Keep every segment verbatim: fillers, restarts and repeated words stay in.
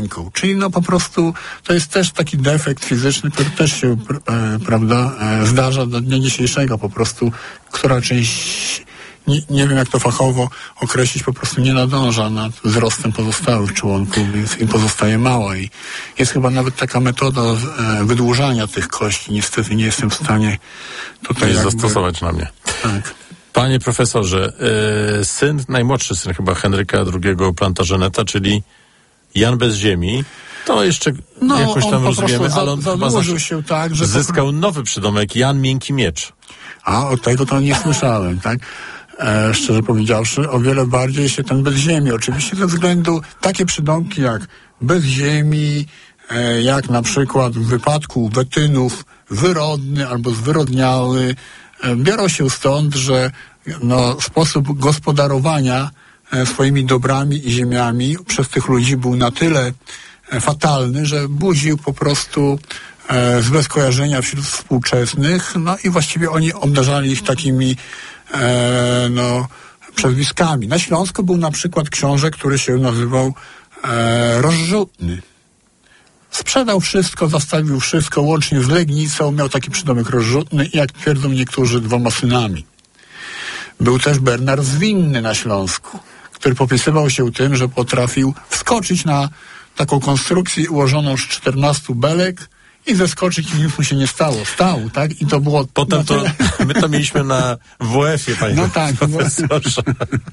Czyli no po prostu to jest też taki defekt fizyczny, który też się, e, prawda, e, zdarza do dnia dzisiejszego. Po prostu, która część, nie, nie wiem jak to fachowo określić, po prostu nie nadąża nad wzrostem pozostałych członków, więc im pozostaje mało. I jest chyba nawet taka metoda e, wydłużania tych kości. Niestety nie jestem w stanie tutaj jakby zastosować na mnie. Tak. Panie profesorze, e, syn, najmłodszy syn chyba Henryka drugiego Plantageneta, czyli Jan bez ziemi, to jeszcze no, jakoś tam rozumiemy, za, ale on chyba zadłużył się tak, że zyskał po... nowy przydomek Jan Miękki Miecz. A, od tego to nie słyszałem, tak? E, szczerze powiedziawszy, o wiele bardziej się ten bez ziemi. Oczywiście ze względu takie przydomki jak bez ziemi, e, jak na przykład w wypadku wetynów wyrodny albo zwyrodniały, e, biorą się stąd, że no, sposób gospodarowania swoimi dobrami i ziemiami przez tych ludzi był na tyle fatalny, że budził po prostu e, złe skojarzenia wśród współczesnych, no i właściwie oni obdarzali ich takimi e, no, przezwiskami. Na Śląsku był na przykład książę, który się nazywał e, Rozrzutny. Sprzedał wszystko, zastawił wszystko, łącznie z Legnicą, miał taki przydomek Rozrzutny i jak twierdzą niektórzy, dwoma synami. Był też Bernard Zwinny na Śląsku, który popisywał się tym, że potrafił wskoczyć na taką konstrukcję ułożoną z czternastu belek i zeskoczyć i nic mu się nie stało. Stał, tak? I to było... Potem to, my to mieliśmy na W F-ie, panie no tak, profesorze.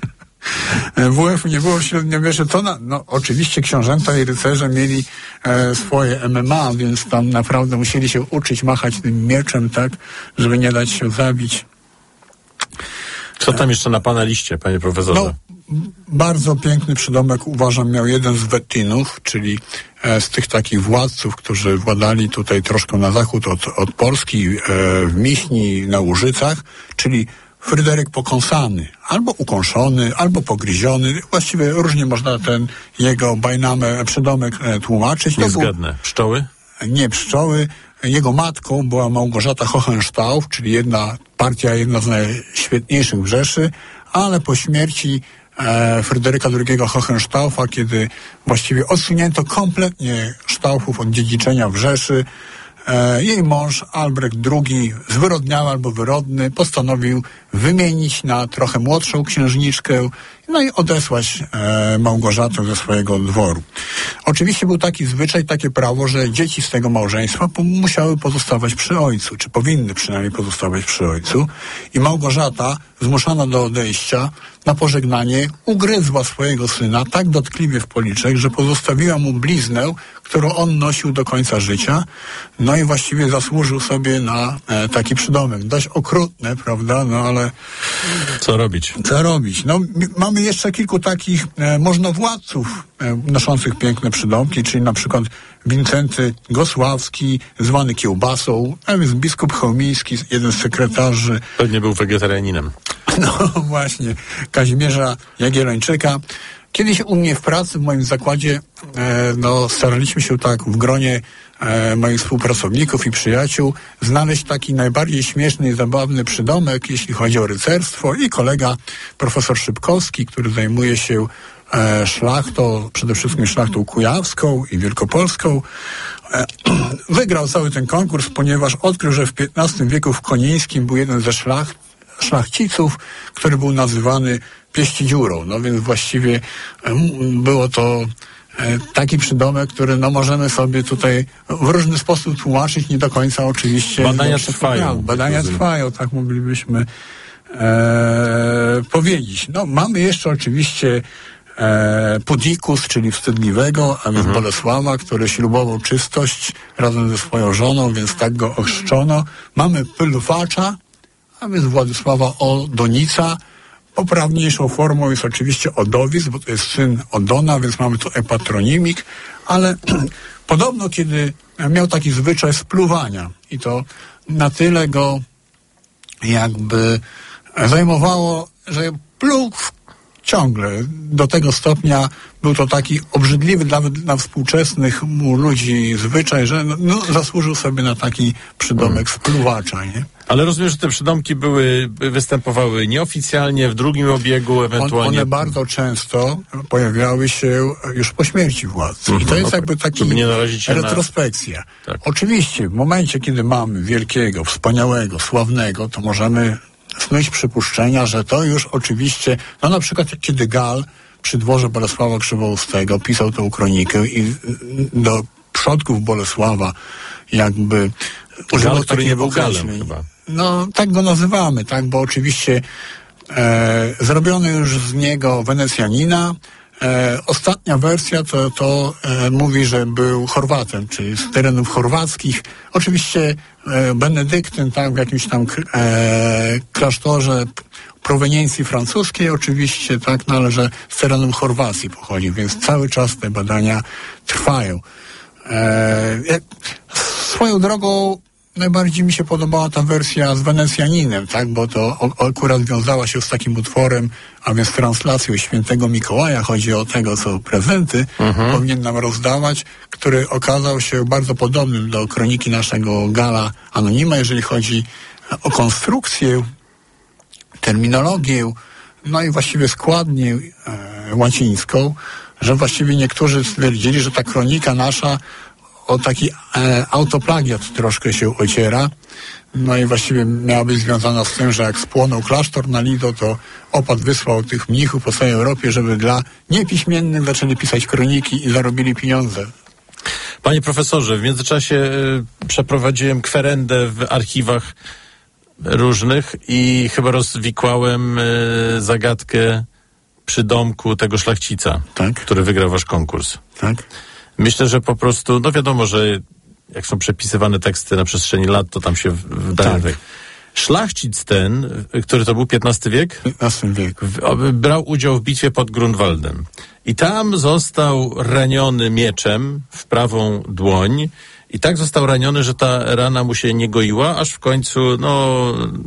W F nie było w średniowieczu. To na, no oczywiście książęta i rycerze mieli e, swoje M M A, więc tam naprawdę musieli się uczyć machać tym mieczem, tak? Żeby nie dać się zabić. Co tam jeszcze na pana liście, panie profesorze? No, bardzo piękny przydomek, uważam, miał jeden z Wetynów, czyli e, z tych takich władców, którzy władali tutaj troszkę na zachód od, od Polski, e, w Miśni, na Łużycach, czyli Fryderyk Pokąsany, albo ukąszony, albo pogryziony. Właściwie różnie można ten jego bajnamę, przydomek e, tłumaczyć. Nie zgadnę. Pszczoły? Nie, pszczoły. Jego matką była Małgorzata Hohenstauf, czyli jedna partia, jedna z najświetniejszych w Rzeszy, ale po śmierci e, Fryderyka drugiego Hohenstaufa, kiedy właściwie odsunięto kompletnie Staufów od dziedziczenia w Rzeszy, e, jej mąż Albrecht drugi, zwyrodniały albo wyrodny, postanowił wymienić na trochę młodszą księżniczkę, no i odesłać e, Małgorzatę ze swojego dworu. Oczywiście był taki zwyczaj, takie prawo, że dzieci z tego małżeństwa po, musiały pozostawać przy ojcu, czy powinny przynajmniej pozostawać przy ojcu. I Małgorzata, zmuszona do odejścia, na pożegnanie ugryzła swojego syna tak dotkliwie w policzek, że pozostawiła mu bliznę, którą on nosił do końca życia. No i właściwie zasłużył sobie na e, taki przydomek. Dość okrutne, prawda? No ale... Co robić? Co robić? No, m- mamy jeszcze kilku takich e, możnowładców e, noszących piękne przydomki, czyli na przykład Wincenty Gosławski, zwany Kiełbasą, a więc biskup chełmiński, jeden z sekretarzy. Pewnie był wegetarianinem. No właśnie, Kazimierza Jagiellończyka. Kiedyś u mnie w pracy, w moim zakładzie, e, no, staraliśmy się tak w gronie e, moich współpracowników i przyjaciół znaleźć taki najbardziej śmieszny i zabawny przydomek, jeśli chodzi o rycerstwo, i kolega profesor Szybkowski, który zajmuje się e, szlachtą, przede wszystkim szlachtą kujawską i wielkopolską, e, wygrał cały ten konkurs, ponieważ odkrył, że w piętnastym wieku w Konińskim był jeden ze szlacht, szlachciców, który był nazywany Pieścidziurą. No więc właściwie um, było to e, taki przydomek, który no możemy sobie tutaj w różny sposób tłumaczyć, nie do końca oczywiście. Badania trwają. Badania trwają, tak moglibyśmy e, powiedzieć. No mamy jeszcze oczywiście e, Pudikus, czyli wstydliwego, a więc mhm. Bolesława, który ślubował czystość razem ze swoją żoną, więc tak go ochrzczono. Mamy Pylwacza, a więc Władysława Odonica. Poprawniejszą formą jest oczywiście Odowic, bo to jest syn Odona, więc mamy tu epatronimik, ale podobno kiedy miał taki zwyczaj spluwania i to na tyle go jakby zajmowało, że pluł ciągle do tego stopnia, był to taki obrzydliwy nawet dla współczesnych mu ludzi zwyczaj, że no, zasłużył sobie na taki przydomek spluwacza, nie? Ale rozumiem, że te przydomki były, występowały nieoficjalnie, w drugim obiegu, ewentualnie... On, one bardzo często pojawiały się już po śmierci władcy. Mhm, I to jest no, jakby taki żeby nie narazić się retrospekcja. na... Tak. Oczywiście, w momencie, kiedy mamy wielkiego, wspaniałego, sławnego, to możemy snuć przypuszczenia, że to już oczywiście, no na przykład kiedy Gal przy dworze Bolesława Krzywoustego pisał tę kronikę i do przodków Bolesława jakby Gal, który nie był Galem chyba. No, tak go nazywamy, tak, bo oczywiście e, zrobiono już z niego Wenecjanina. E, ostatnia wersja to, to e, mówi, że był Chorwatem, czyli z terenów chorwackich. Oczywiście e, benedyktyn, tak, w jakimś tam e, klasztorze proweniencji francuskiej, oczywiście, tak, no, ale że z terenów Chorwacji pochodzi, więc cały czas te badania trwają. E, swoją drogą najbardziej mi się podobała ta wersja z Wenecjaninem, tak, bo to o, akurat wiązała się z takim utworem, a więc translacją Świętego Mikołaja. Chodzi o tego, co prezenty mhm. powinien nam rozdawać, który okazał się bardzo podobnym do kroniki naszego Gala Anonima, jeżeli chodzi o konstrukcję, terminologię, no i właściwie składnię e, łacińską, że właściwie niektórzy stwierdzili, że ta kronika nasza o taki e, autoplagiat troszkę się ociera. No i właściwie miała być związana z tym, że jak spłonął klasztor na Lido, to opat wysłał tych mnichów po całej Europie, żeby dla niepiśmiennych zaczęli pisać kroniki i zarobili pieniądze. Panie profesorze, w międzyczasie y, przeprowadziłem kwerendę w archiwach różnych i chyba rozwikłałem y, zagadkę przydomku tego szlachcica, tak? który wygrał wasz konkurs. Tak. Myślę, że po prostu, no wiadomo, że jak są przepisywane teksty na przestrzeni lat, to tam się wdaje. Tak. Szlachcic ten, który to był piętnasty wiek? piętnasty wiek. W, brał udział w bitwie pod Grunwaldem. I tam został raniony mieczem w prawą dłoń. I tak został raniony, że ta rana mu się nie goiła, aż w końcu, no,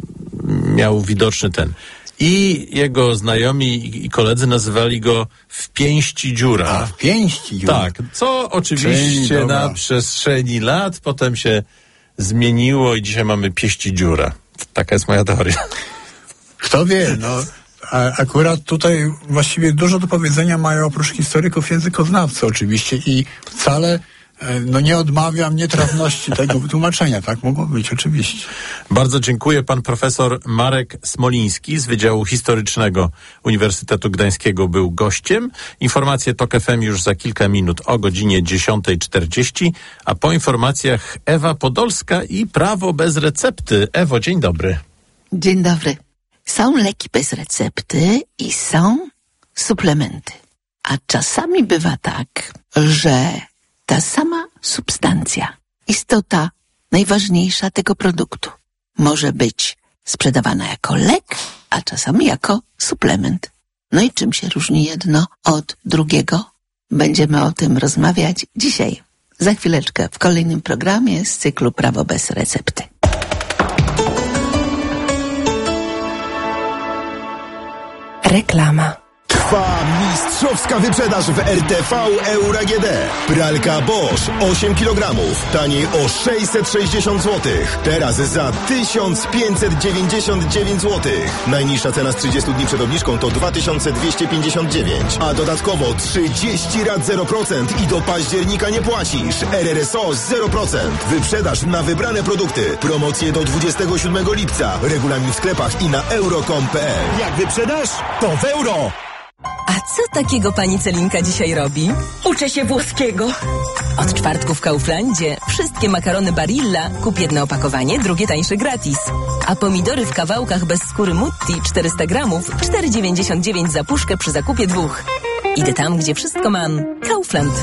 miał widoczny ten. I jego znajomi i koledzy nazywali go w pięści dziura. A, w pięści dziura. Tak, co oczywiście na przestrzeni lat potem się zmieniło i dzisiaj mamy pieści dziura. Taka jest moja teoria. Kto wie, no. A akurat tutaj właściwie dużo do powiedzenia mają oprócz historyków językoznawcy oczywiście i wcale no nie odmawiam nietrafności tego wytłumaczenia, tak mogło być, oczywiście. Bardzo dziękuję. Pan profesor Marek Smoliński z Wydziału Historycznego Uniwersytetu Gdańskiego był gościem. Informacje Tok F M już za kilka minut o godzinie dziesiąta czterdzieści, a po informacjach Ewa Podolska i Prawo bez recepty. Ewo, dzień dobry. Dzień dobry. Są leki bez recepty i są suplementy. A czasami bywa tak, że ta sama substancja, istota najważniejsza tego produktu, może być sprzedawana jako lek, a czasami jako suplement. No i czym się różni jedno od drugiego? Będziemy o tym rozmawiać dzisiaj, za chwileczkę, w kolejnym programie z cyklu Prawo bez recepty. Reklama. Trwa mistrzowska wyprzedaż w R T V Euro A G D. Pralka Bosch osiem kilogramów, taniej o sześćset sześćdziesiąt złotych. Teraz za tysiąc pięćset dziewięćdziesiąt dziewięć złotych. Najniższa cena z trzydziestu dni przed obniżką to dwa tysiące dwieście pięćdziesiąt dziewięć, a dodatkowo trzydzieści rat zero procent i do października nie płacisz. R R S O zero procent. Wyprzedaż na wybrane produkty. Promocje do dwudziestego siódmego lipca. Regulamin w sklepach i na euro kropka com kropka p l. Jak wyprzedasz, to w euro! A co takiego pani Celinka dzisiaj robi? Uczę się włoskiego. Od czwartku w Kauflandzie wszystkie makarony Barilla kup jedno opakowanie, drugie tańsze gratis. A pomidory w kawałkach bez skóry Mutti czterysta gramów, cztery dziewięćdziesiąt dziewięć za puszkę przy zakupie dwóch. Idę tam, gdzie wszystko mam. Kaufland.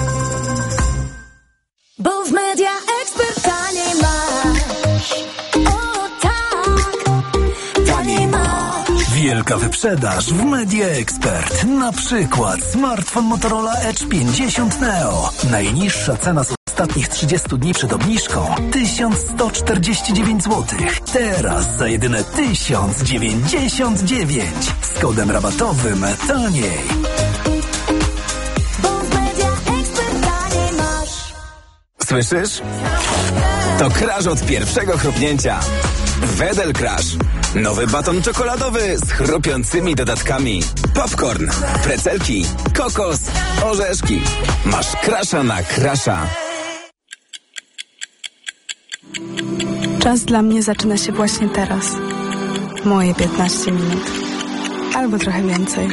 Bo w Media Expert taniej masz. O tak, taniej masz. Wielka wyprzedaż w Media Expert. Na przykład smartfon Motorola Edge pięćdziesiąt Neo. Najniższa cena z ostatnich trzydziestu dni przed obniżką tysiąc sto czterdzieści dziewięć złotych. Teraz za jedyne tysiąc dziewięćdziesiąt dziewięć. Z kodem rabatowym taniej. Bo w Media Expert taniej masz. Słyszysz? To kraż od pierwszego chrupnięcia. Wedel Crush. Nowy baton czekoladowy z chrupiącymi dodatkami. Popcorn, precelki, kokos, orzeszki. Masz crusha na crusha. Czas dla mnie zaczyna się właśnie teraz. Moje piętnaście minut. Albo trochę więcej.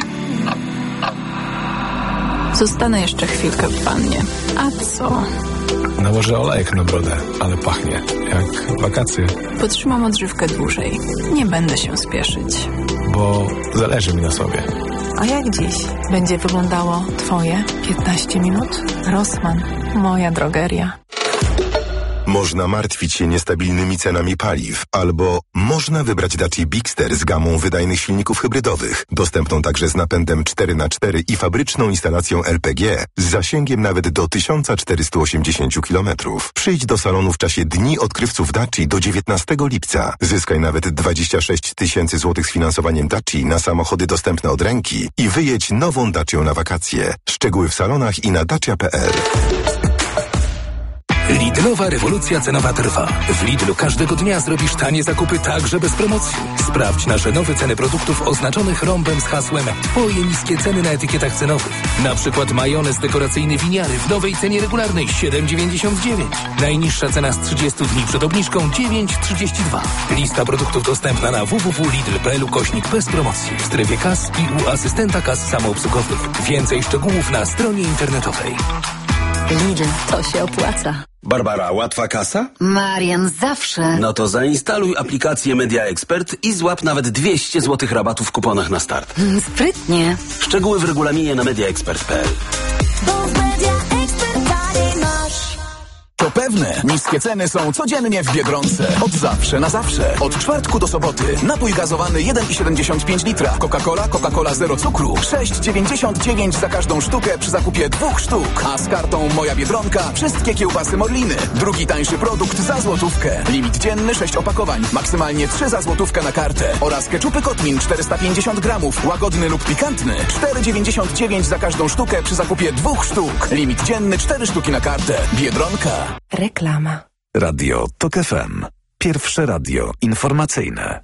Zostanę jeszcze chwilkę w wannie. A co? Nałożę olejek na brodę, ale pachnie jak wakacje. Potrzymam odżywkę dłużej. Nie będę się spieszyć. Bo zależy mi na sobie. A jak dziś będzie wyglądało twoje piętnaście minut? Rossmann, moja drogeria. Można martwić się niestabilnymi cenami paliw, albo można wybrać Dacia Bigster z gamą wydajnych silników hybrydowych, dostępną także z napędem cztery na cztery i fabryczną instalacją L P G z zasięgiem nawet do tysiąc czterysta osiemdziesiąt kilometrów. Przyjdź do salonu w czasie Dni Odkrywców Dacia do dziewiętnastego lipca. Zyskaj nawet dwadzieścia sześć tysięcy złotych z finansowaniem Dacia na samochody dostępne od ręki i wyjedź nową Dacią na wakacje. Szczegóły w salonach i na dacia kropka p l. Lidlowa rewolucja cenowa trwa. W Lidlu każdego dnia zrobisz tanie zakupy także bez promocji. Sprawdź nasze nowe ceny produktów oznaczonych rąbem z hasłem Twoje niskie ceny na etykietach cenowych. Na przykład majonez dekoracyjny winiary w nowej cenie regularnej siedem dziewięćdziesiąt dziewięć. Najniższa cena z trzydziestu dni przed obniżką dziewięć trzydzieści dwa. Lista produktów dostępna na w w w kropka lidl kropka p l ukośnik bez promocji. W strefie kas i u asystenta kas samoobsługowych. Więcej szczegółów na stronie internetowej. Lidl, to się opłaca. Barbara, łatwa kasa? Marian, zawsze. No to zainstaluj aplikację Media Expert i złap nawet dwieście złotych rabatu w kuponach na start. Sprytnie. Szczegóły w regulaminie na media expert kropka p l. To pewne, niskie ceny są codziennie w Biedronce. Od zawsze na zawsze. Od czwartku do soboty. Napój gazowany jeden i siedemdziesiąt pięć litra. Coca-Cola, Coca-Cola zero cukru. sześć dziewięćdziesiąt dziewięć za każdą sztukę przy zakupie dwóch sztuk. A z kartą Moja Biedronka wszystkie kiełbasy Morliny. Drugi tańszy produkt za złotówkę. Limit dzienny sześć opakowań. Maksymalnie trzy za złotówkę na kartę. Oraz keczupy Kotmin czterysta pięćdziesiąt gramów. Łagodny lub pikantny. cztery dziewięćdziesiąt dziewięć za każdą sztukę przy zakupie dwóch sztuk. Limit dzienny cztery sztuki na kartę. Biedronka. Reklama. Radio Tok F M. Pierwsze radio informacyjne.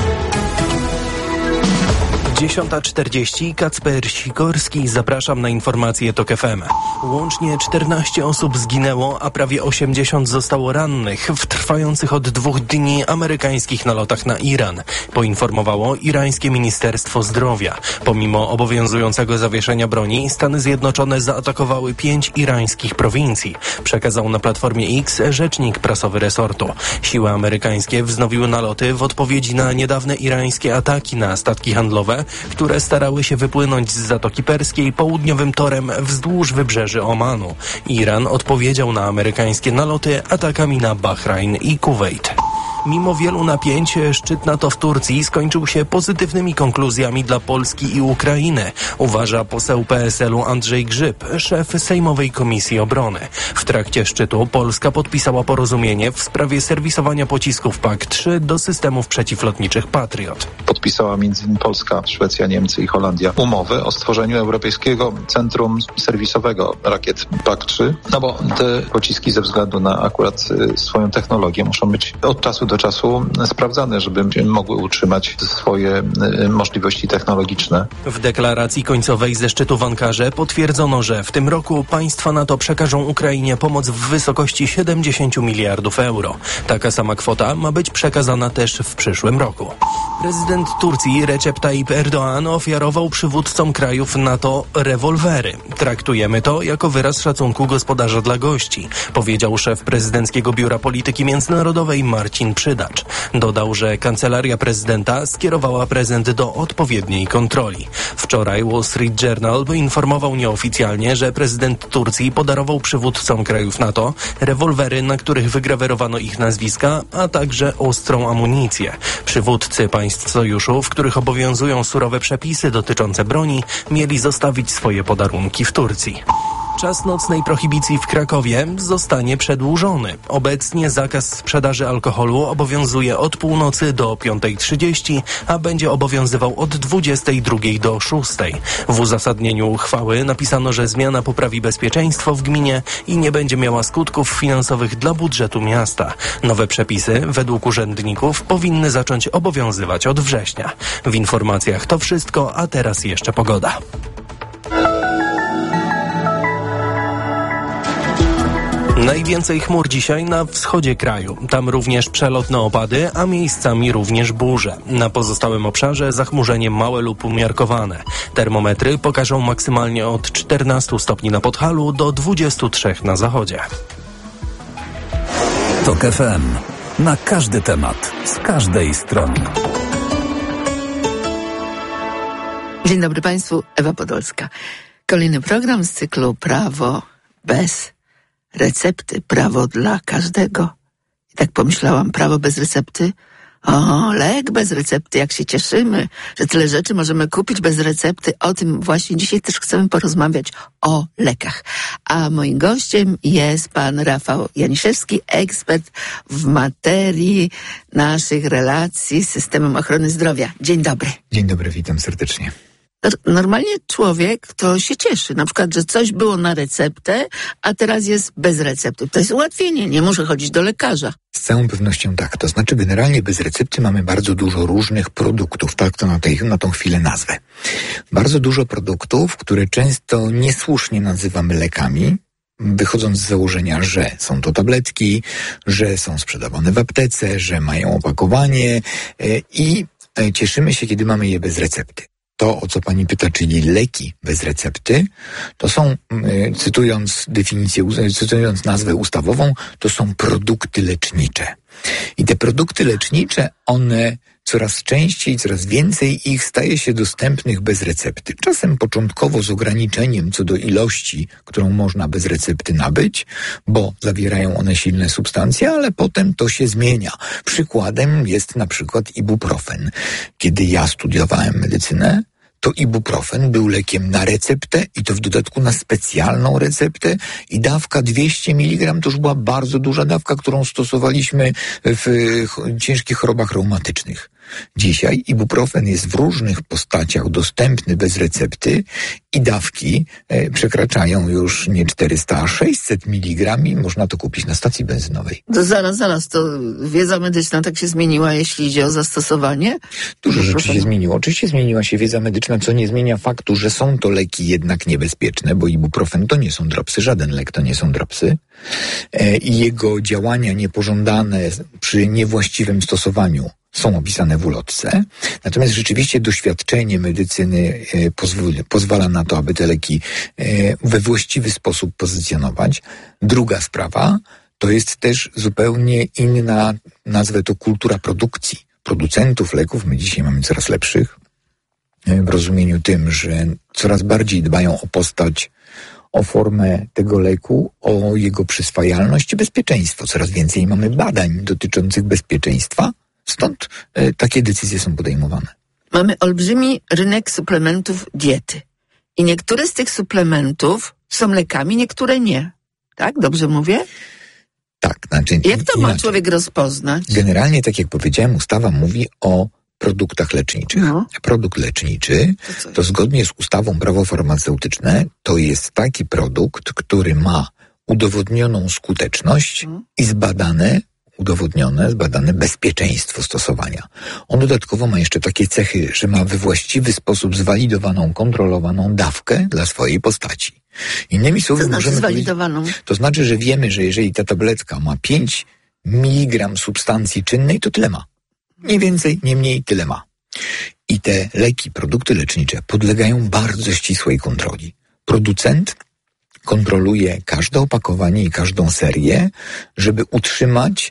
dziesiąta czterdzieści. Kacper Sikorski. Zapraszam na informacje Tok F M. Łącznie czternaście osób zginęło, a prawie osiemdziesiąt zostało rannych w trwających od dwóch dni amerykańskich nalotach na Iran, poinformowało irańskie Ministerstwo Zdrowia. Pomimo obowiązującego zawieszenia broni, Stany Zjednoczone zaatakowały pięć irańskich prowincji, przekazał na Platformie X rzecznik prasowy resortu. Siły amerykańskie wznowiły naloty w odpowiedzi na niedawne irańskie ataki na statki handlowe, które starały się wypłynąć z Zatoki Perskiej południowym torem wzdłuż wybrzeży Omanu. Iran odpowiedział na amerykańskie naloty atakami na Bahrajn i Kuwejt. Mimo wielu napięć, szczyt NATO w Turcji skończył się pozytywnymi konkluzjami dla Polski i Ukrainy, uważa poseł P S L u Andrzej Grzyb, szef Sejmowej Komisji Obrony. W trakcie szczytu Polska podpisała porozumienie w sprawie serwisowania pocisków P A K trzy do systemów przeciwlotniczych Patriot. Podpisała między innymi Polska, Szwecja, Niemcy i Holandia umowę o stworzeniu Europejskiego Centrum Serwisowego Rakiet P A K trzy, no bo te pociski ze względu na akurat swoją technologię muszą być od czasu do czasu sprawdzane, żeby mogły utrzymać swoje możliwości technologiczne. W deklaracji końcowej ze szczytu w Ankarze potwierdzono, że w tym roku państwa NATO przekażą Ukrainie pomoc w wysokości siedemdziesiąt miliardów euro. Taka sama kwota ma być przekazana też w przyszłym roku. Prezydent Turcji Recep Tayyip Erdoğan ofiarował przywódcom krajów NATO rewolwery. Traktujemy to jako wyraz szacunku gospodarza dla gości, powiedział szef prezydenckiego Biura Polityki Międzynarodowej Marcin Przydacz. Dodał, że kancelaria prezydenta skierowała prezent do odpowiedniej kontroli. Wczoraj Wall Street Journal poinformował nieoficjalnie, że prezydent Turcji podarował przywódcom krajów NATO rewolwery, na których wygrawerowano ich nazwiska, a także ostrą amunicję. Przywódcy państw sojuszu, w których obowiązują surowe przepisy dotyczące broni, mieli zostawić swoje podarunki w Turcji. Czas nocnej prohibicji w Krakowie zostanie przedłużony. Obecnie zakaz sprzedaży alkoholu obowiązuje od północy do piątej trzydzieści, a będzie obowiązywał od dwudziestej drugiej do szóstej. W uzasadnieniu uchwały napisano, że zmiana poprawi bezpieczeństwo w gminie i nie będzie miała skutków finansowych dla budżetu miasta. Nowe przepisy, według urzędników, powinny zacząć obowiązywać od września. W informacjach to wszystko, a teraz jeszcze pogoda. Najwięcej chmur dzisiaj na wschodzie kraju. Tam również przelotne opady, a miejscami również burze. Na pozostałym obszarze zachmurzenie małe lub umiarkowane. Termometry pokażą maksymalnie od czternastu stopni na Podhalu do dwudziestu trzech na zachodzie. Tok F M. Na każdy temat, z każdej strony. Dzień dobry Państwu, Ewa Podolska. Kolejny program z cyklu Prawo bez recepty, prawo dla każdego. I tak pomyślałam, prawo bez recepty? O, lek bez recepty, jak się cieszymy, że tyle rzeczy możemy kupić bez recepty. O tym właśnie dzisiaj też chcemy porozmawiać, o lekach. A moim gościem jest pan Rafał Janiszewski, ekspert w materii naszych relacji z systemem ochrony zdrowia. Dzień dobry. Dzień dobry, witam serdecznie. Normalnie człowiek to się cieszy, na przykład, że coś było na receptę, a teraz jest bez recepty. To jest ułatwienie, nie muszę chodzić do lekarza. Z całą pewnością tak. To znaczy generalnie bez recepty mamy bardzo dużo różnych produktów, tak to na, tej, na tą chwilę nazwę. Bardzo dużo produktów, które często niesłusznie nazywamy lekami, wychodząc z założenia, że są to tabletki, że są sprzedawane w aptece, że mają opakowanie i cieszymy się, kiedy mamy je bez recepty. To, o co pani pyta, czyli leki bez recepty, to są, cytując definicję, cytując nazwę ustawową, to są produkty lecznicze. I te produkty lecznicze, one coraz częściej, coraz więcej ich staje się dostępnych bez recepty. Czasem początkowo z ograniczeniem co do ilości, którą można bez recepty nabyć, bo zawierają one silne substancje, ale potem to się zmienia. Przykładem jest na przykład ibuprofen. Kiedy ja studiowałem medycynę, to ibuprofen był lekiem na receptę i to w dodatku na specjalną receptę i dawka dwieście miligramów to już była bardzo duża dawka, którą stosowaliśmy w ciężkich chorobach reumatycznych. Dzisiaj ibuprofen jest w różnych postaciach dostępny bez recepty i dawki e, przekraczają już nie czterysta, a sześćset miligramów i można to kupić na stacji benzynowej. To zaraz, zaraz, to wiedza medyczna tak się zmieniła, jeśli idzie o zastosowanie? Dużo rzeczy się zmieniło. Oczywiście zmieniła się wiedza medyczna, co nie zmienia faktu, że są to leki jednak niebezpieczne, bo ibuprofen to nie są dropsy, żaden lek to nie są dropsy. E, I jego działania niepożądane przy niewłaściwym stosowaniu są opisane w ulotce. Natomiast rzeczywiście doświadczenie medycyny e, pozwoli, pozwala na to, aby te leki e, we właściwy sposób pozycjonować. Druga sprawa to jest też zupełnie inna, nazwę to kultura produkcji. Producentów leków, my dzisiaj mamy coraz lepszych, e, w rozumieniu tym, że coraz bardziej dbają o postać, o formę tego leku, o jego przyswajalność i bezpieczeństwo. Coraz więcej mamy badań dotyczących bezpieczeństwa. Stąd e, takie decyzje są podejmowane. Mamy olbrzymi rynek suplementów diety. I niektóre z tych suplementów są lekami, niektóre nie. Tak? Dobrze mówię? Tak. Znaczy, Jak to ma inaczej. człowiek rozpoznać? Generalnie, tak jak powiedziałem, ustawa mówi o produktach leczniczych. No. Produkt leczniczy to, to zgodnie z ustawą prawo farmaceutyczne to jest taki produkt, który ma udowodnioną skuteczność no. i zbadane udowodnione, zbadane bezpieczeństwo stosowania. On dodatkowo ma jeszcze takie cechy, że ma we właściwy sposób zwalidowaną, kontrolowaną dawkę dla swojej postaci. Innymi słowy, to znaczy możemy zwalidowaną? To znaczy, że wiemy, że jeżeli ta tabletka ma pięć miligramów substancji czynnej, to tyle ma. Nie więcej, nie mniej, tyle ma. I te leki, produkty lecznicze podlegają bardzo ścisłej kontroli. Producent kontroluje każde opakowanie i każdą serię, żeby utrzymać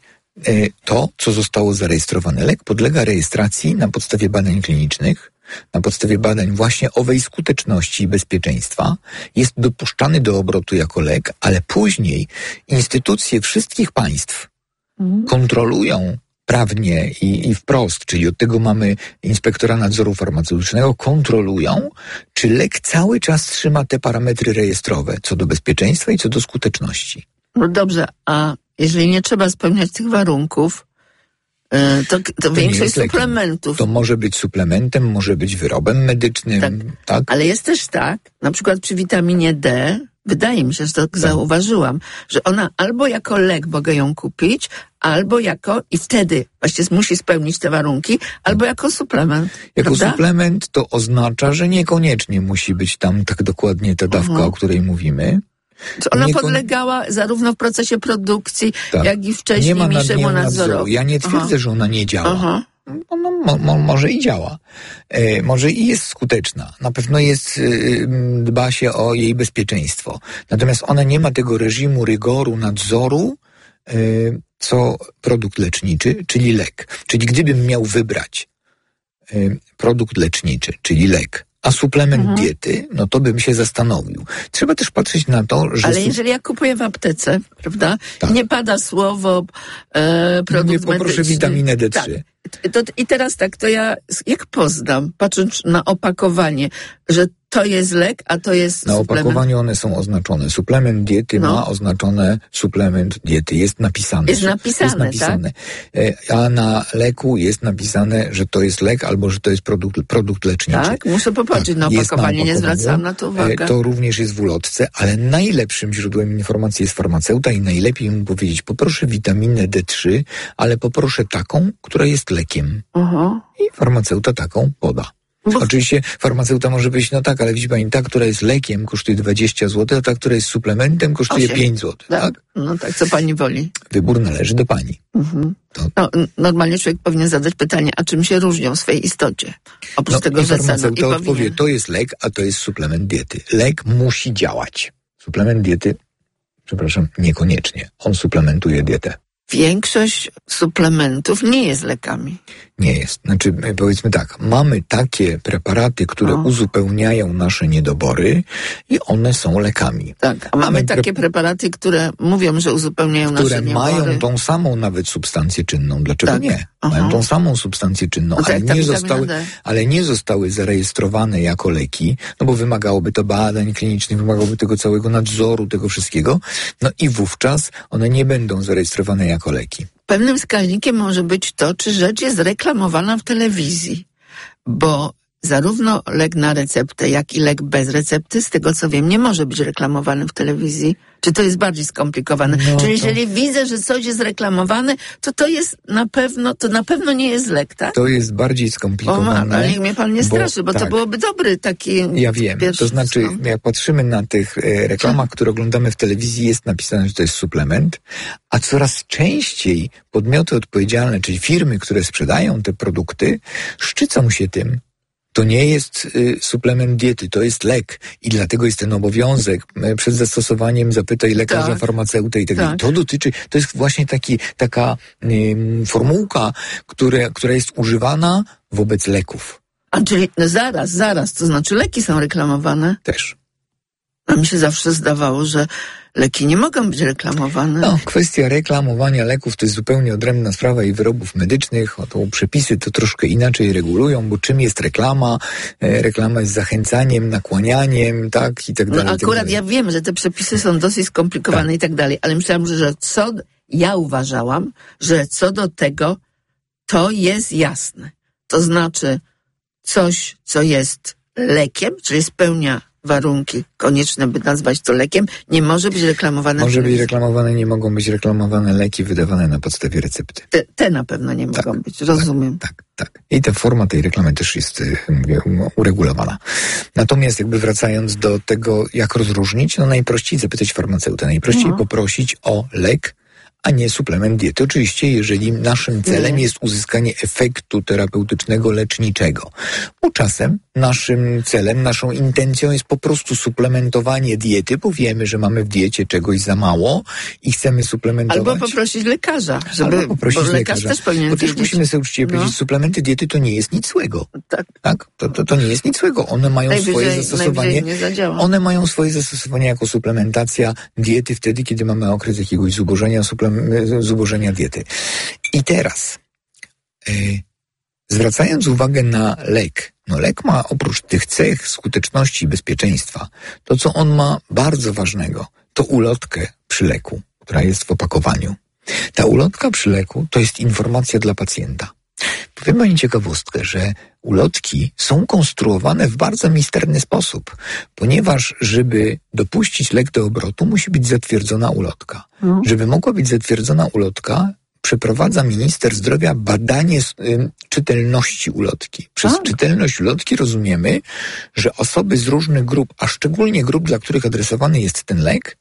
to, co zostało zarejestrowane. Lek podlega rejestracji na podstawie badań klinicznych, na podstawie badań właśnie owej skuteczności i bezpieczeństwa. Jest dopuszczany do obrotu jako lek, ale później instytucje wszystkich państw mm. kontrolują prawnie i, i wprost, czyli od tego mamy inspektora nadzoru farmaceutycznego, kontrolują, czy lek cały czas trzyma te parametry rejestrowe, co do bezpieczeństwa i co do skuteczności. No dobrze, a jeżeli nie trzeba spełniać tych warunków, to, to, to większość suplementów. To może być suplementem, może być wyrobem medycznym. Tak, tak? Ale jest też tak, na przykład przy witaminie D, wydaje mi się, że tak, tak zauważyłam, że ona albo jako lek mogę ją kupić, albo jako, i wtedy właśnie musi spełnić te warunki, albo jako suplement. Jako prawda? suplement to oznacza, że niekoniecznie musi być tam tak dokładnie ta dawka, uh-huh. o której mówimy. Czy ona Niekon... podlegała zarówno w procesie produkcji, tak. jak i wcześniej niższemu nadzorowi. Ja nie twierdzę, Aha. że ona nie działa. Aha. Ona mo, mo, może i działa. E, może i jest skuteczna. Na pewno jest, y, dba się o jej bezpieczeństwo. Natomiast ona nie ma tego reżimu rygoru, nadzoru, y, co produkt leczniczy, czyli lek. Czyli gdybym miał wybrać y, produkt leczniczy, czyli lek, a suplement mhm. diety, no to bym się zastanowił. Trzeba też patrzeć na to, że... Ale jeżeli ja kupuję w aptece, prawda, tak. nie pada słowo e, produkt medyczny. Nie poproszę witaminę D trzy. Tak. To, I teraz tak, to ja jak poznam, patrząc na opakowanie, że to jest lek, a to jest Na suplement. opakowaniu one są oznaczone. Suplement diety no. ma oznaczone suplement diety. Jest napisane. Jest napisane, jest napisane. Tak? A na leku jest napisane, że to jest lek albo że to jest produkt, produkt leczniczy. Tak, muszę popatrzeć tak, na opakowanie, nie zwracam na to uwagi. To również jest w ulotce, ale najlepszym źródłem informacji jest farmaceuta i najlepiej mu powiedzieć, poproszę witaminę D trzy, ale poproszę taką, która jest lekiem. Uh-huh. I farmaceuta taką poda. Bo... Oczywiście farmaceuta może powiedzieć, no tak, ale widzi pani, ta, która jest lekiem, kosztuje dwadzieścia złotych, a ta, która jest suplementem, kosztuje osiem. pięć złotych. Tak? tak? No tak, co pani woli. Wybór należy do pani. Mhm. To... No, normalnie człowiek powinien zadać pytanie, a czym się różnią w swojej istocie? Oprócz no, tego, że farmaceuta no, odpowie, powinien... to jest lek, a to jest suplement diety. Lek musi działać. Suplement diety, przepraszam, niekoniecznie. On suplementuje dietę. Większość suplementów nie jest lekami. Nie jest. Znaczy, powiedzmy tak, mamy takie preparaty, które o. uzupełniają nasze niedobory i one są lekami. Tak, a mamy, mamy takie pre... preparaty, które mówią, że uzupełniają które nasze niedobory. Które mają tą samą nawet substancję czynną. Dlaczego tak. nie? Aha. Mają tą samą substancję czynną, no ale, tak, nie zostały, ale nie zostały zarejestrowane jako leki, no bo wymagałoby to badań klinicznych, wymagałoby tego całego nadzoru, tego wszystkiego. No i wówczas one nie będą zarejestrowane jako leki. Pewnym wskaźnikiem może być to, czy rzecz jest reklamowana w telewizji, bo zarówno lek na receptę, jak i lek bez recepty, z tego co wiem, nie może być reklamowany w telewizji. Czy to jest bardziej skomplikowane? No Czyli to... jeżeli widzę, że coś jest reklamowane, to to jest na pewno, to na pewno nie jest lek, tak? To jest bardziej skomplikowane. O, ma, ale niech mnie pan nie straszy, bo, bo tak. to byłoby dobry taki... Ja wiem, pierwszy, to znaczy no. jak patrzymy na tych e, reklamach, które oglądamy w telewizji, jest napisane, że to jest suplement, a coraz częściej podmioty odpowiedzialne, czyli firmy, które sprzedają te produkty, szczycą się tym. To nie jest y, suplement diety, to jest lek i dlatego jest ten obowiązek y, przed zastosowaniem zapytaj lekarza, tak. farmaceutę i tak dalej. To dotyczy, to jest właśnie taki, taka y, formułka, które, która jest używana wobec leków. A czyli no zaraz, zaraz, to znaczy leki są reklamowane? Też. A mi się zawsze zdawało, że leki nie mogą być reklamowane. No, kwestia reklamowania leków to jest zupełnie odrębna sprawa i wyrobów medycznych. O, to przepisy to troszkę inaczej regulują, bo czym jest reklama? E, reklama jest zachęcaniem, nakłanianiem, tak, i tak dalej. No akurat tak dalej. Ja wiem, że te przepisy są dosyć skomplikowane tak. i tak dalej, ale myślałam, że co, ja uważałam, że co do tego to jest jasne. To znaczy coś, co jest lekiem, czyli spełnia warunki konieczne, by nazwać to lekiem, nie może być reklamowane. Może być reklamowane, nie mogą być reklamowane leki wydawane na podstawie recepty. Te, te na pewno nie mogą tak, być, rozumiem. Tak, tak, tak. I ta forma tej reklamy też jest, mówię, uregulowana. Natomiast jakby wracając do tego, jak rozróżnić, no najprościej zapytać farmaceutę, najprościej no. poprosić o lek, a nie suplement diety. Oczywiście, jeżeli naszym celem jest uzyskanie efektu terapeutycznego, leczniczego. Bo czasem naszym celem, naszą intencją jest po prostu suplementowanie diety, bo wiemy, że mamy w diecie czegoś za mało i chcemy suplementować. Albo poprosić lekarza, żeby, Albo poprosić bo lekarz lekarza. też powinien Bo też wiedzieć. musimy sobie uczciwie powiedzieć, no. suplementy diety to nie jest nic złego. Tak. tak? To, to, to nie jest nic złego. One mają najwyżej, swoje zastosowanie. Nie zadziała. One mają swoje zastosowanie jako suplementacja diety wtedy, kiedy mamy okres jakiegoś zubożenia, suplement, zubożenia diety. I teraz Yy, zwracając uwagę na lek, no lek ma oprócz tych cech skuteczności i bezpieczeństwa, to co on ma bardzo ważnego, to ulotkę przy leku, która jest w opakowaniu. Ta ulotka przy leku to jest informacja dla pacjenta. Powiem pani ciekawostkę, że ulotki są konstruowane w bardzo misterny sposób, ponieważ żeby dopuścić lek do obrotu, musi być zatwierdzona ulotka. Mm. Żeby mogła być zatwierdzona ulotka, przeprowadza minister zdrowia badanie y, czytelności ulotki. Przez a. czytelność ulotki rozumiemy, że osoby z różnych grup, a szczególnie grup, dla których adresowany jest ten lek,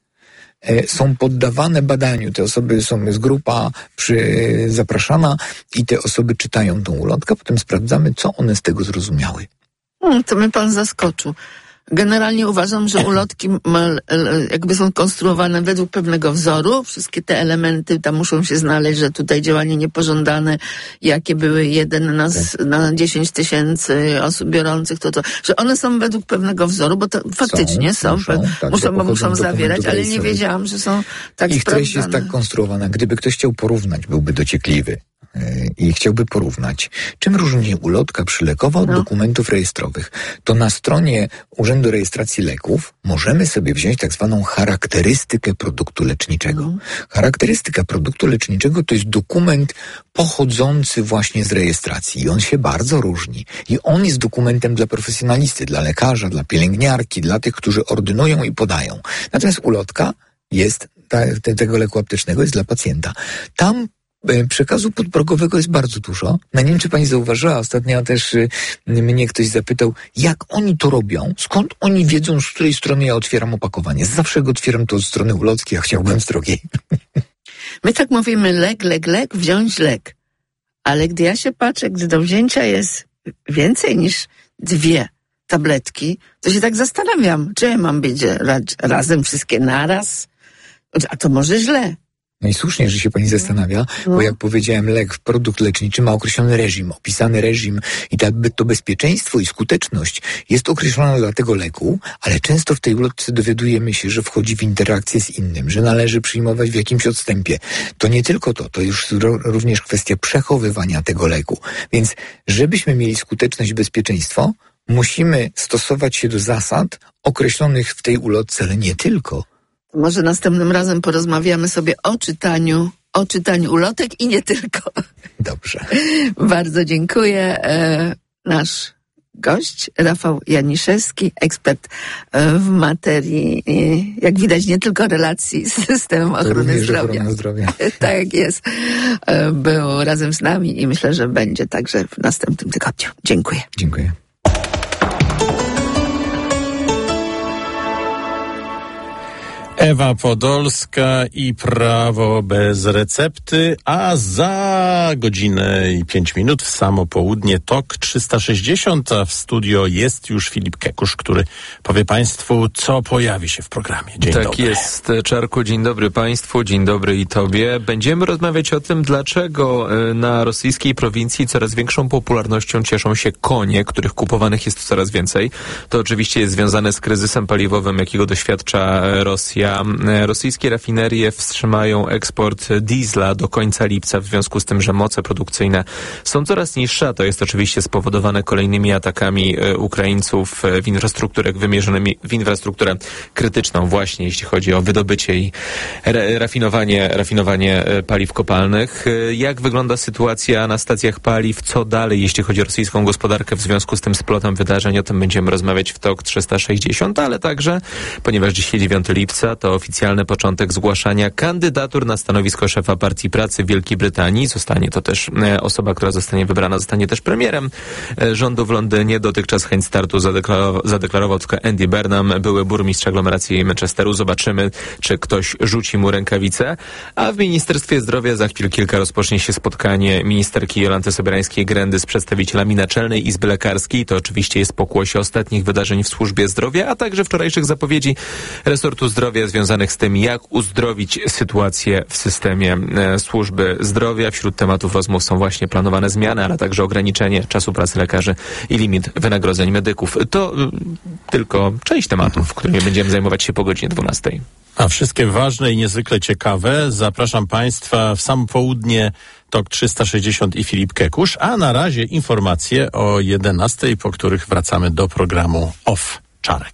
są poddawane badaniu. Te osoby są, jest grupa przy, zapraszana i te osoby czytają tą ulotkę, potem sprawdzamy, co one z tego zrozumiały. Hmm, to mnie pan zaskoczył. Generalnie uważam, że ulotki jakby są konstruowane według pewnego wzoru. Wszystkie te elementy tam muszą się znaleźć, że tutaj działanie niepożądane, jakie były jeden na, na dziesięć tysięcy osób biorących, to to, że one są według pewnego wzoru, bo to faktycznie są, są muszą, tak, muszą, bo muszą zawierać, ale nie wiedziałam, że są tak ich sprawdzane. Ich treść jest tak konstruowana. Gdyby ktoś chciał porównać, byłby dociekliwy i chciałby porównać, czym różni się ulotka przylekowa od no. dokumentów rejestrowych, to na stronie Urzędu Rejestracji Leków możemy sobie wziąć tak zwaną charakterystykę produktu leczniczego. Mm. Charakterystyka produktu leczniczego to jest dokument pochodzący właśnie z rejestracji i on się bardzo różni. I on jest dokumentem dla profesjonalisty, dla lekarza, dla pielęgniarki, dla tych, którzy ordynują i podają. Natomiast ulotka jest, ta, te, tego leku aptecznego jest dla pacjenta. Tam przekazu podprogowego jest bardzo dużo. No nie wiem, czy pani zauważyła, ostatnio też y, mnie ktoś zapytał, jak oni to robią, skąd oni wiedzą, z której strony ja otwieram opakowanie. Zawsze go otwieram to od strony ulotki, a chciałbym z drugiej. My tak mówimy lek, lek, lek, wziąć lek. Ale gdy ja się patrzę, gdy do wzięcia jest więcej niż dwie tabletki, to się tak zastanawiam, czy ja mam być razem wszystkie naraz, a to może źle. No i słusznie, że się pani zastanawia, bo jak powiedziałem, lek, produkt leczniczy ma określony reżim, opisany reżim i ta, to bezpieczeństwo i skuteczność jest określona dla tego leku, ale często w tej ulotce dowiadujemy się, że wchodzi w interakcję z innym, że należy przyjmować w jakimś odstępie. To nie tylko to, to już również kwestia przechowywania tego leku. Więc żebyśmy mieli skuteczność i bezpieczeństwo, musimy stosować się do zasad określonych w tej ulotce, ale nie tylko. Może następnym razem porozmawiamy sobie o czytaniu, o czytaniu ulotek i nie tylko. Dobrze. Bardzo dziękuję. E, nasz gość, Rafał Janiszewski, ekspert w materii, jak widać, nie tylko relacji z systemem ochrony zdrowia. zdrowia. Tak jest. E, był razem z nami i myślę, że będzie także w następnym tygodniu. Dziękuję. Dziękuję. Ewa Podolska i Prawo bez recepty, a za godzinę i pięć minut w samo południe T O K trzysta sześćdziesiąt, a w studio jest już Filip Kekusz, który powie Państwu, co pojawi się w programie. Dzień tak dobry. jest, Czarku, dzień dobry Państwu, dzień dobry i Tobie. Będziemy rozmawiać o tym, dlaczego na rosyjskiej prowincji coraz większą popularnością cieszą się konie, których kupowanych jest coraz więcej. To oczywiście jest związane z kryzysem paliwowym, jakiego doświadcza Rosja. Rosyjskie rafinerie wstrzymają eksport diesla do końca lipca w związku z tym, że moce produkcyjne są coraz niższe, a to jest oczywiście spowodowane kolejnymi atakami Ukraińców w infrastrukturę wymierzonymi w infrastrukturę krytyczną właśnie, jeśli chodzi o wydobycie i rafinowanie, rafinowanie paliw kopalnych. Jak wygląda sytuacja na stacjach paliw? Co dalej, jeśli chodzi o rosyjską gospodarkę w związku z tym splotem wydarzeń? O tym będziemy rozmawiać w T O K trzysta sześćdziesiąt, ale także, ponieważ dzisiaj dziewiątego lipca, to oficjalny początek zgłaszania kandydatur na stanowisko szefa Partii Pracy w Wielkiej Brytanii. Zostanie to też osoba, która zostanie wybrana, zostanie też premierem rządu w Londynie. Dotychczas chęć startu zadeklarował, zadeklarował tylko Andy Burnham, były burmistrz aglomeracji Manchesteru. Zobaczymy, czy ktoś rzuci mu rękawicę. A w Ministerstwie Zdrowia za chwilę kilka rozpocznie się spotkanie ministerki Jolanty Sobierańskiej-Grendy z przedstawicielami Naczelnej Izby Lekarskiej. To oczywiście jest pokłosie ostatnich wydarzeń w służbie zdrowia, a także wczorajszych zapowiedzi resortu zdrowia związanych z tym, jak uzdrowić sytuację w systemie e, służby zdrowia. Wśród tematów rozmów są właśnie planowane zmiany, ale także ograniczenie czasu pracy lekarzy i limit wynagrodzeń medyków. To y, tylko część tematów, którymi będziemy zajmować się po godzinie dwunastej. A wszystkie ważne i niezwykle ciekawe zapraszam Państwa w samo południe Tok trzysta sześćdziesiąt i Filip Kekusz, a na razie informacje o jedenastej, po których wracamy do programu Off Czarek.